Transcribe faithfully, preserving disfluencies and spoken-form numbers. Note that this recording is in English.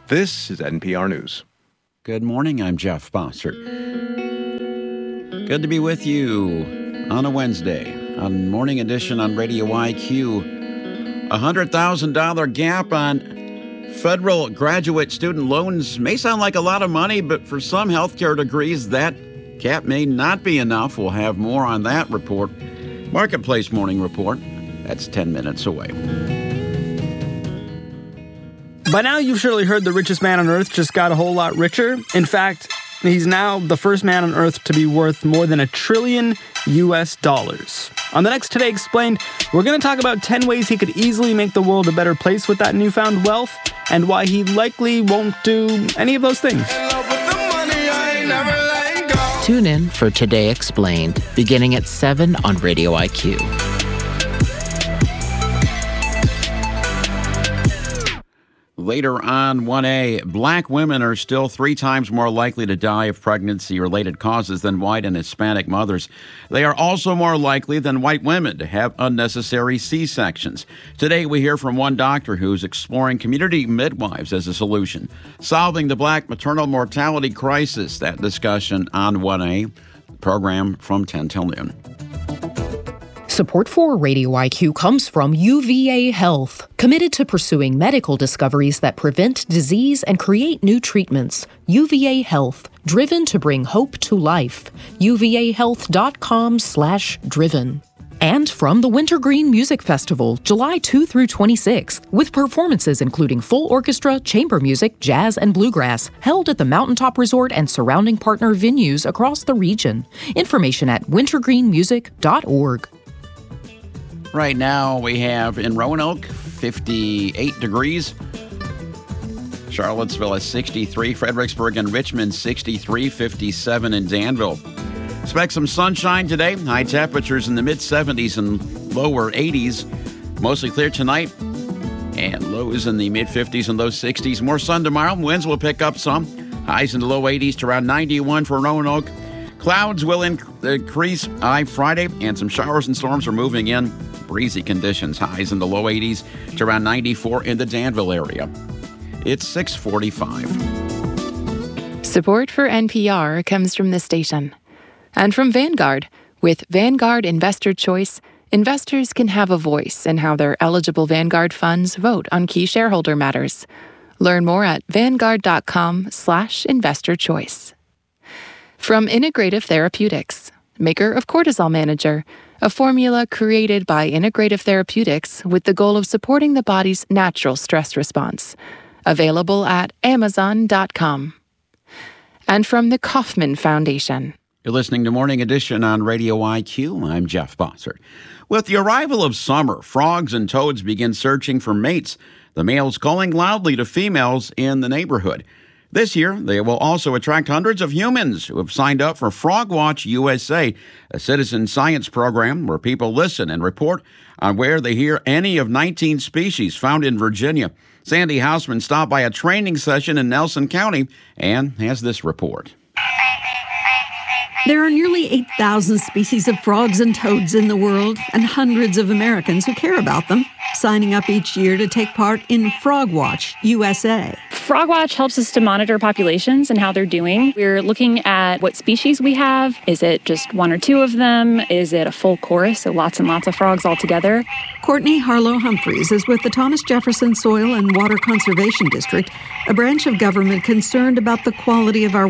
This is N P R News. Good morning, I'm Jeff Bossert. Good to be with you on a Wednesday on Morning Edition on Radio I Q. A one hundred thousand dollars gap on federal graduate student loans may sound like a lot of money, but for some healthcare degrees, that cap may not be enough. We'll have more on that report. Marketplace Morning Report. That's ten minutes away. By now, you've surely heard the richest man on Earth just got a whole lot richer. In fact, he's now the first man on Earth to be worth more than a trillion U S dollars. On the next Today Explained, we're going to talk about ten ways he could easily make the world a better place with that newfound wealth, and why he likely won't do any of those things. Tune in for Today Explained, beginning at seven on Radio I Q. Later on, one A, black women are still three times more likely to die of pregnancy-related causes than white and Hispanic mothers. They are also more likely than white women to have unnecessary C-sections. Today, we hear from one doctor who's exploring community midwives as a solution, solving the black maternal mortality crisis. That discussion on one A, program from ten till noon. Support for Radio I Q comes from U V A Health, committed to pursuing medical discoveries that prevent disease and create new treatments. U V A Health, driven to bring hope to life. U V A health dot com slash driven. And from the Wintergreen Music Festival, July second through twenty-sixth, with performances including full orchestra, chamber music, jazz, and bluegrass, held at the Mountaintop Resort and surrounding partner venues across the region. Information at wintergreen music dot org. Right now, we have in Roanoke, fifty-eight degrees. Charlottesville is sixty-three. Fredericksburg and Richmond, sixty-three. fifty-seven in Danville. Expect some sunshine today. High temperatures in the mid-seventies and lower eighties. Mostly clear tonight. And lows in the mid-fifties and low sixties. More sun tomorrow. Winds will pick up some. Highs in the low eighties to around ninety-one for Roanoke. Clouds will inc- increase high Friday, and some showers and storms are moving in. Breezy conditions, highs in the low eighties to around ninety-four in the Danville area. It's six forty-five. Support for N P R comes from this station. And from Vanguard. With Vanguard Investor Choice, investors can have a voice in how their eligible Vanguard funds vote on key shareholder matters. Learn more at vanguard.com slash investor choice. From Integrative Therapeutics, maker of Cortisol Manager, a formula created by Integrative Therapeutics with the goal of supporting the body's natural stress response. Available at amazon dot com. And from the Kauffman Foundation. You're listening to Morning Edition on Radio I Q. I'm Jeff Bossert. With the arrival of summer, frogs and toads begin searching for mates, the males calling loudly to females in the neighborhood. This year, they will also attract hundreds of humans who have signed up for Frog Watch U S A, a citizen science program where people listen and report on where they hear any of nineteen species found in Virginia. Sandy Hausman stopped by a training session in Nelson County and has this report. There are nearly eight thousand species of frogs and toads in the world, and hundreds of Americans who care about them, signing up each year to take part in Frog Watch U S A. Frog Watch helps us to monitor populations and how they're doing. We're looking at what species we have. Is it just one or two of them? Is it a full chorus, so lots and lots of frogs all together? Courtney Harlow Humphreys is with the Thomas Jefferson Soil and Water Conservation District, a branch of government concerned about the quality of our